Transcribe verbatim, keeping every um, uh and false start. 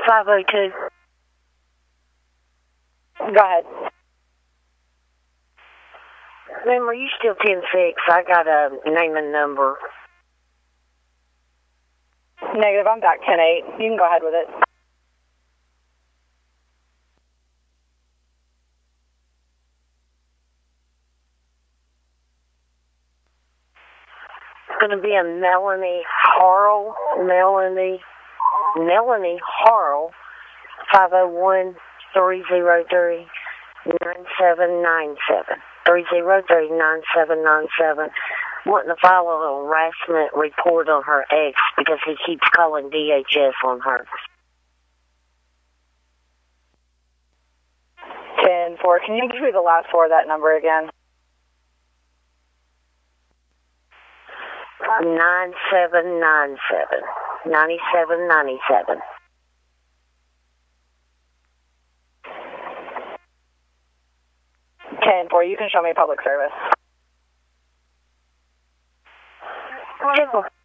five oh two. Go ahead. Ma'am, are you still ten six? I got a name and number. Negative, I'm back ten eight. You can go ahead with it. It's going to be a Melanie Harrell. Melanie, Melanie Harrell, five oh one, three oh three, nine seven nine seven. three oh three, nine seven nine seven. Wanting to file a harassment report on her ex because he keeps calling D H S on her. ten four. Can you give me the last four of that number again? nine seven nine seven. ninety-seven ninety-seven. ten four. You can show me public service. Wonderful.